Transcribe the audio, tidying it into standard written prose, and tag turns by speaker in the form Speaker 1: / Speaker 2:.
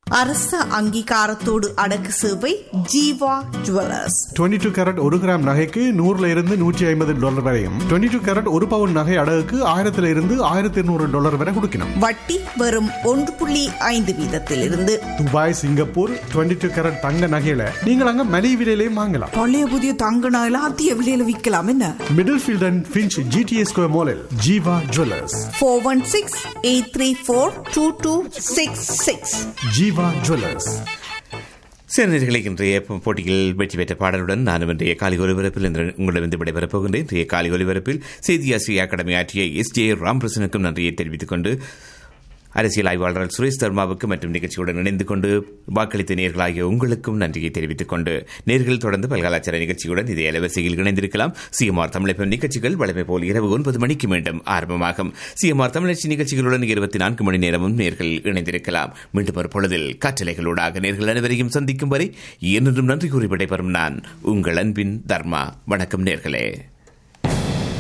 Speaker 1: அரச அங்கீகாரத்தோடு அடக்கு சேவை ஜீவா ஜுவல்லர்ஸ்.
Speaker 2: 22 கேரட் 1 கிராம் நகைக்கு $100 வரையும், 22 கேரட் 1 பவுன் நகை அடகுக்கு $1200 வரை கொடுக்கணும்.
Speaker 1: வட்டி வெறும் 1.5%
Speaker 2: துபாய், சிங்கப்பூர் 22 கேரட் தங்க நகையில நீங்கள் அங்க மலிவு விலையிலேயே வாங்கலாம்.
Speaker 3: பழைய புதிய தங்க நகையில அதிக விலையில விற்கலாம். என்ன
Speaker 2: middle field and Finch GTA square மாலில் ஜீவா ஜுவல்லர்ஸ்.
Speaker 1: 416-834-2266.
Speaker 2: ஜீவா ஜுவல்லர்ஸ்.
Speaker 4: சேனல்களை இன்றைய போட்டியில் வெற்றி பெற்ற பாடலுடன் நானும் இன்றைய காலை ஒலிபரப்பில் உங்களிடம் விடைபெறப் போகின்றேன். இன்றைய காலை ஒலிபரப்பில் செய்தி ஆசிரிய அகாடமி ஆற்றிய SJ ராமகிருஷ்ணனுக்கும் நன்றியை தெரிவித்துக் கொண்டு, அரசியல் ஆய்வாளர் சுரேஷ் தர்மாவுக்கு மற்றும் நிகழ்ச்சியுடன் இணைந்து கொண்டு வாக்களித்த நேர்களாகிய உங்களுக்கும் நன்றியை தெரிவித்துக் கொண்டு, நேர்கள் தொடர்ந்து பல்கலாச்சார நிகழ்ச்சியுடன் இதே அலைவரிசையில் இணைந்திருக்கலாம். CMR தமிழ் நிகழ்ச்சிகள் வழமை போல் இரவு 9 மணிக்கு மீண்டும் ஆரம்பமாகும். CMR தமிழச்சி நிகழ்ச்சிகளுடன் 24 மணி நேரமும் நேர்கள் இணைந்திருக்கலாம். மீண்டும் ஒரு பொழுதில் காற்றலைகளூடாக நேர்கள் அனைவரையும் சந்திக்கும் வரை என்றும் நன்றி கூறி விடைபெறும் நான் உங்கள் அன்பின் தர்மா. வணக்கம் நேர்களே.